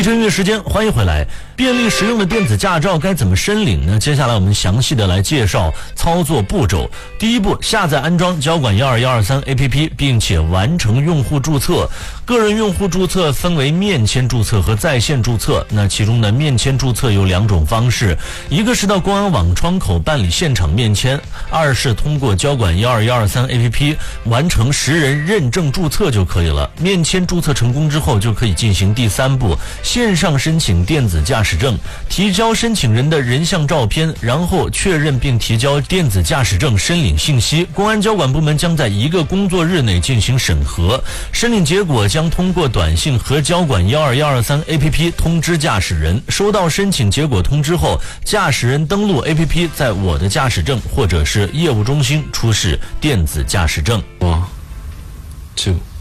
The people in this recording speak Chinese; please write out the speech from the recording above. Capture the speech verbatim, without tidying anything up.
车音乐时间，欢迎回来。便利实用的电子驾照该怎么申领呢？接下来我们详细的来介绍操作步骤。第一步，下载安装交管一二一二三 A P P， 并且完成用户注册。个人用户注册分为面签注册和在线注册。那其中呢，面签注册有两种方式，一个是到公安网窗口办理现场面签，二是通过交管一二一二三 A P P 完成实人认证注册就可以了。面签注册成功之后，就可以进行第三步，线上申请电子驾驶证，提交申请人的人像照片，然后确认并提交电子驾驶证申领信息。公安交管部门将在一个工作日内进行审核，申领结果将通过短信和交管一二一二三 A P P 通知驾驶人。收到申请结果通知后，驾驶人登录 A P P， 在我的驾驶证或者是业务中心出示电子驾驶证。 One, two.